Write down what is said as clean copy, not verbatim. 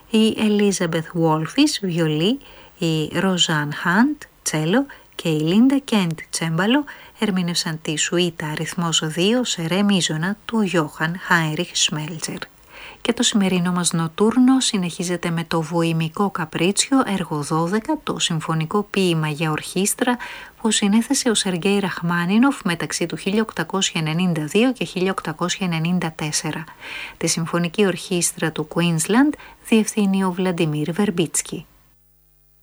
η Elizabeth Wolfis, βιολί, η Roseanne Hunt, τσέλο και η Linda Kent, τσέμπαλο, ερμήνευσαν τη σουίτα αριθμός 2 σε ρε μείζωνα του Johann Heinrich Schmelzer. Και το σημερινό μας νοτούρνο συνεχίζεται με το βοημικό καπρίτσιο έργο 12, το συμφωνικό ποίημα για ορχήστρα που συνέθεσε ο Σεργέι Ραχμάνινοφ μεταξύ του 1892 και 1894. Τη συμφωνική ορχήστρα του Queensland διευθύνει ο Βλαντιμίρ Βερμπίτσκι.